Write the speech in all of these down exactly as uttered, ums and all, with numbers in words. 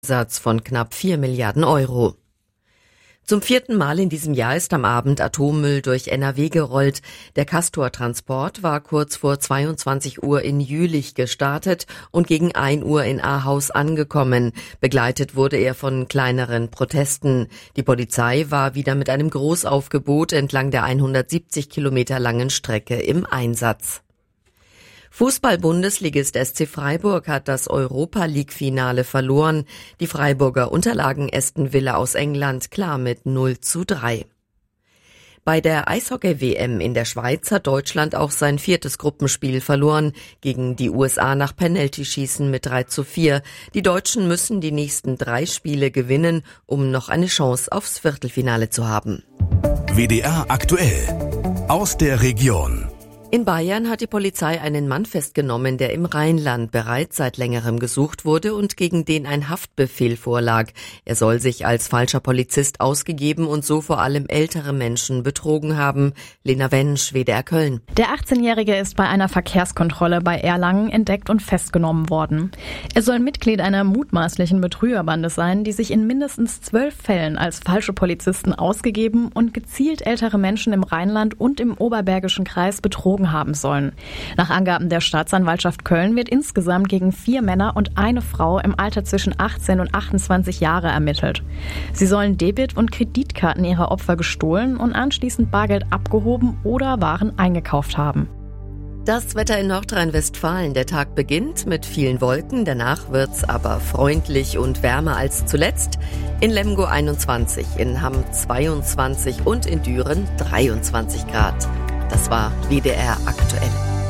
Satz von knapp vier Milliarden Euro. Zum vierten Mal in diesem Jahr ist am Abend Atommüll durch N R W gerollt. Der Castor-Transport war kurz vor zweiundzwanzig Uhr in Jülich gestartet und gegen ein Uhr in Ahaus angekommen. Begleitet wurde er von kleineren Protesten. Die Polizei war wieder mit einem Großaufgebot entlang der hundertsiebzig Kilometer langen Strecke im Einsatz. Fußball-Bundesligist S C Freiburg hat das Europa-League-Finale verloren. Die Freiburger unterlagen Aston Villa aus England klar mit null zu drei. Bei der Eishockey-W M in der Schweiz hat Deutschland auch sein viertes Gruppenspiel verloren, gegen die U S A nach Penaltyschießen mit drei zu vier. Die Deutschen müssen die nächsten drei Spiele gewinnen, um noch eine Chance aufs Viertelfinale zu haben. W D R aktuell aus der Region. In Bayern hat die Polizei einen Mann festgenommen, der im Rheinland bereits seit längerem gesucht wurde und gegen den ein Haftbefehl vorlag. Er soll sich als falscher Polizist ausgegeben und so vor allem ältere Menschen betrogen haben. Lena Wensch, W D R Köln. Der achtzehnjährige ist bei einer Verkehrskontrolle bei Erlangen entdeckt und festgenommen worden. Er soll Mitglied einer mutmaßlichen Betrügerbande sein, die sich in mindestens zwölf Fällen als falsche Polizisten ausgegeben und gezielt ältere Menschen im Rheinland und im Oberbergischen Kreis betrogen haben sollen. Nach Angaben der Staatsanwaltschaft Köln wird insgesamt gegen vier Männer und eine Frau im Alter zwischen achtzehn und achtundzwanzig Jahre ermittelt. Sie sollen Debit- und Kreditkarten ihrer Opfer gestohlen und anschließend Bargeld abgehoben oder Waren eingekauft haben. Das Wetter in Nordrhein-Westfalen. Der Tag beginnt mit vielen Wolken, danach wird's aber freundlich und wärmer als zuletzt. In Lemgo einundzwanzig, in Hamm zweiundzwanzig und in Düren dreiundzwanzig Grad. Das war W D R aktuell.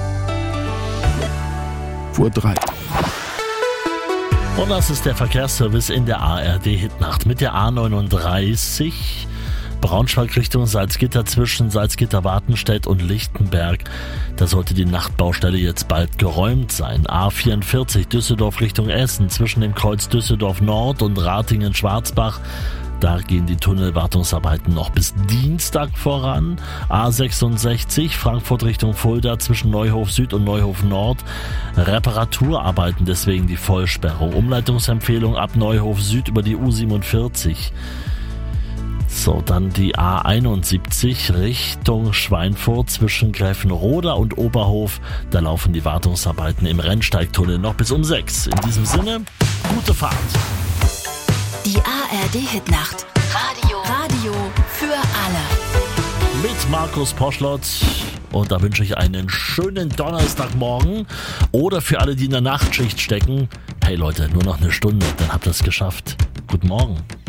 Vor drei. Und das ist der Verkehrsservice in der A R D-Hitnacht mit der A neununddreißig. Braunschweig Richtung Salzgitter zwischen Salzgitter-Wartenstedt und Lichtenberg. Da sollte die Nachtbaustelle jetzt bald geräumt sein. A vierundvierzig Düsseldorf Richtung Essen zwischen dem Kreuz Düsseldorf Nord und Ratingen-Schwarzbach. Da gehen die Tunnelwartungsarbeiten noch bis Dienstag voran. A sechsundsechzig Frankfurt Richtung Fulda zwischen Neuhof Süd und Neuhof Nord. Reparaturarbeiten, deswegen die Vollsperrung. Umleitungsempfehlung ab Neuhof Süd über die U siebenundvierzig. So, dann die A einundsiebzig Richtung Schweinfurt zwischen Gräfenroda und Oberhof. Da laufen die Wartungsarbeiten im Rennsteigtunnel noch bis um sechs. In diesem Sinne, gute Fahrt. Die A R D-Hitnacht. Radio. Radio für alle. Mit Markus Poschlott. Und da wünsche ich einen schönen Donnerstagmorgen. Oder für alle, die in der Nachtschicht stecken. Hey Leute, nur noch eine Stunde, dann habt ihr es geschafft. Guten Morgen.